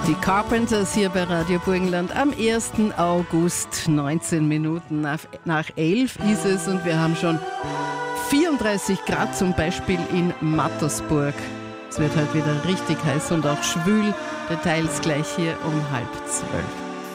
Die Carpenters hier bei Radio Burgenland am 1. August, 19 Minuten nach 11 ist es und wir haben schon 34 Grad zum Beispiel in Mattersburg. Es wird heute wieder richtig heiß und auch schwül. Details gleich hier um 11:30.